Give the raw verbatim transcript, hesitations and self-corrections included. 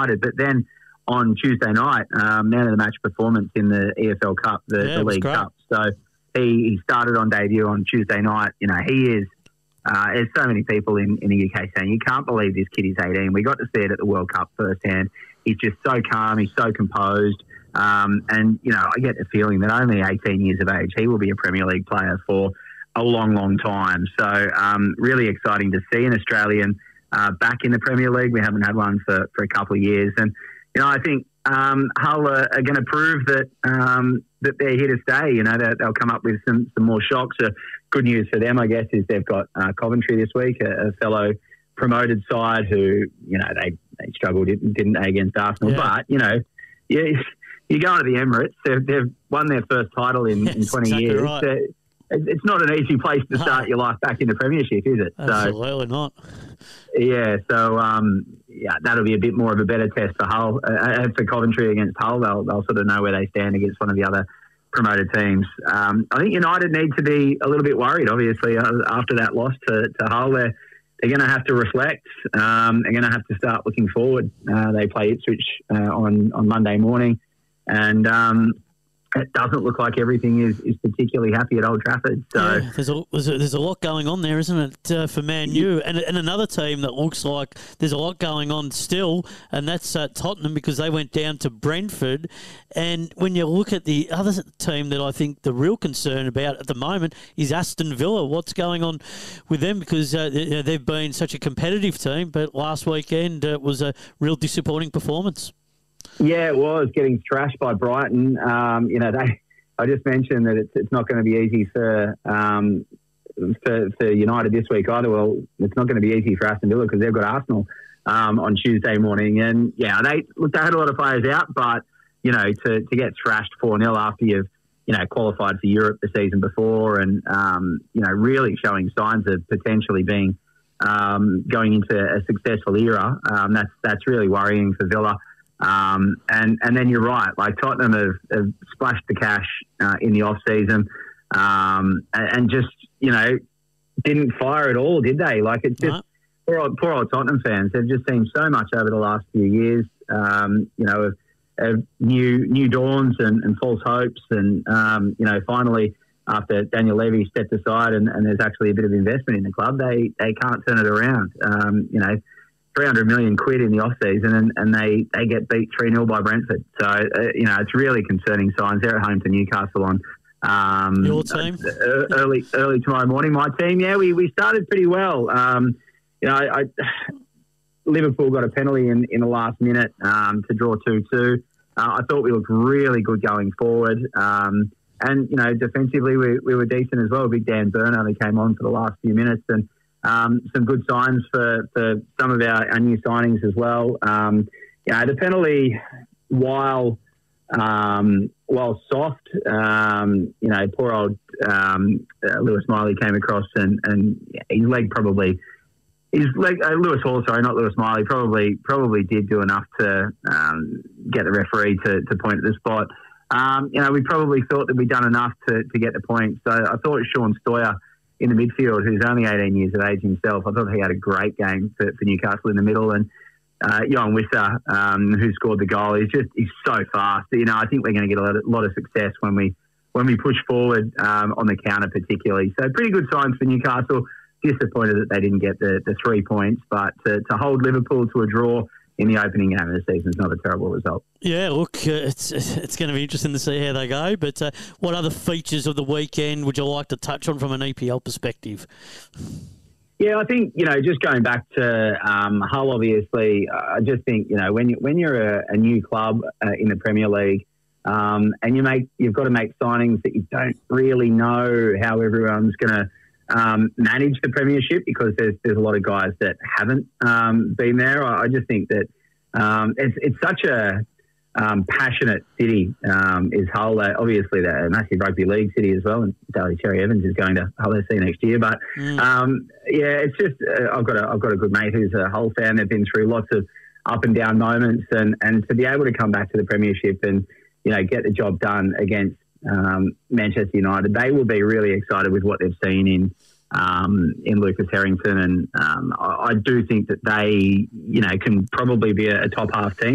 United. But then on Tuesday night, um, man of the match performance in the E F L Cup, the, Yeah, the it was League great. Cup. So he, he started on debut on Tuesday night. You know, he is. Uh, there's so many people in, in the U K saying, you can't believe this kid is eighteen. We got to see it at the World Cup firsthand. He's just so calm. He's so composed. Um, and, you know, I get the feeling that only eighteen years of age, he will be a Premier League player for a long, long time. So um, really exciting to see an Australian uh, back in the Premier League. We haven't had one for, for a couple of years. And, you know, I think um, Hull are, are going to prove that um, that they're here to stay. You know, they'll come up with some, some more shocks. Uh, good news for them, I guess, is they've got uh, Coventry this week, a, a fellow promoted side who, you know, they, they struggled, didn't, didn't they, against Arsenal. Yeah. But, you know, yeah, you go into the Emirates, they've, they've won their first title in, in Yes, twenty exactly years. right. They're- It's not an easy place to start No. your life back in the Premiership, is it? Absolutely not. So, yeah, so um, yeah, that'll be a bit more of a better test for Hull. Uh, for Coventry against Hull, they'll, they'll sort of know where they stand against one of the other promoted teams. Um, I think United need to be a little bit worried, obviously, uh, after that loss to, to Hull. They're, they're going to have to reflect. Um, they're going to have to start looking forward. Uh, they play Ipswich uh, on, on Monday morning, and um, it doesn't look like everything is, is particularly happy at Old Trafford. So Yeah, there's a, there's a there's a lot going on there, isn't it, uh, for Man U? And, and another team that looks like there's a lot going on still, and that's uh, Tottenham, because they went down to Brentford. And when you look at the other team that I think the real concern about at the moment is Aston Villa. What's going on with them? Because uh, you know, they've been such a competitive team, but last weekend uh, was a real disappointing performance. yeah, it was getting thrashed by Brighton. Um, you know, they. I just mentioned that it's it's not going to be easy for um, for, for United this week either. Well, it's not going to be easy for Aston Villa because they've got Arsenal um, on Tuesday morning, and yeah, they look they had a lot of players out, but you know, to to get thrashed four nil after you've you know qualified for Europe the season before, and um, you know, really showing signs of potentially being um, going into a successful era. Um, that's that's really worrying for Villa. Um, and, and then you're right, like Tottenham have, have splashed the cash uh, in the off season, um, and, and just, you know, didn't fire at all, did they? Like it's just No. poor, old, poor old Tottenham fans. They've just seen so much over the last few years, um, you know, of, of new, new dawns and, and false hopes. And, um, you know, finally, after Daniel Levy stepped aside and, and there's actually a bit of investment in the club, they, they can't turn it around. Um, you know, three hundred million quid in the off season, and, and they, they get beat three nil by Brentford. So, uh, you know, it's really concerning signs. They're at home to Newcastle on um, Your team? uh, early early tomorrow morning. My team, yeah, we, we started pretty well. Um, you know, I, I, Liverpool got a penalty in, in the last minute um, to draw two two. Uh, I thought we looked really good going forward. Um, and, you know, defensively we, we were decent as well. Big Dan Burn only came on for the last few minutes, and Um, some good signs for, for some of our, our new signings as well. Um, you know, the penalty, while um, while soft, um, you know, poor old um, uh, Lewis Miley came across and, and his leg probably, his leg, uh, Lewis Hall, sorry, not Lewis Miley, probably probably did do enough to um, get the referee to, to point at the spot. Um, you know, we probably thought that we'd done enough to, to get the point. So I thought Sean Stoyer in the midfield, who's only eighteen years of age himself, I thought he had a great game for, for Newcastle in the middle. And uh, Johan Wissa, um, who scored the goal, he's just he's so fast. You know, I think we're going to get a lot of, lot of success when we when we push forward um, on the counter, particularly. So pretty good signs for Newcastle. Disappointed that they didn't get the, the three points, but to, to hold Liverpool to a draw in the opening game of the season is not a terrible result. Yeah, look, uh, it's it's going to be interesting to see how they go. But uh, what other features of the weekend would you like to touch on from an E P L perspective? Yeah, I think, you know, just going back to um, Hull, obviously, I just think, you know, when, you, when you're a, a new club uh, in the Premier League um, and you make, you've got to make signings that you don't really know how everyone's going to um, manage the Premiership, because there's there's a lot of guys that haven't um, been there. I, I just think that um, it's, it's such a um, passionate city um, is Hull. Uh, obviously, they're a massive rugby league city as well, and Daly Cherry Evans is going to Hull F C next year. But Mm. um, yeah, it's just uh, I've got a I've got a good mate who's a Hull fan. They've been through lots of up and down moments, and, and to be able to come back to the Premiership and, you know, get the job done against um, Manchester United, they will be really excited with what they've seen in um, in Lucas Harrington, and um, I, I do think that they, you know, can probably be a, a top half team.